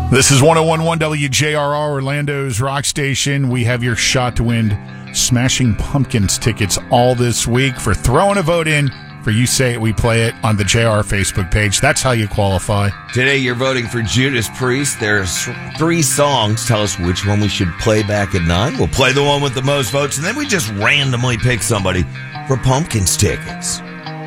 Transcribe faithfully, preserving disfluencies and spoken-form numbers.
This is one oh one point one W J R R, Orlando's rock station. We have your shot to win Smashing Pumpkins tickets all this week for throwing a vote in for You Say It, We Play It on the J R R Facebook page. That's how you qualify. Today you're voting for Judas Priest. There's three songs. Tell us which one we should play back at nine. We'll play the one with the most votes, and then we just randomly pick somebody for Pumpkins tickets.